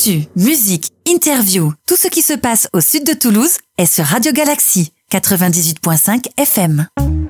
Actu, musique, interview, tout ce qui se passe au sud de Toulouse est sur Radio Galaxy 98.5 FM.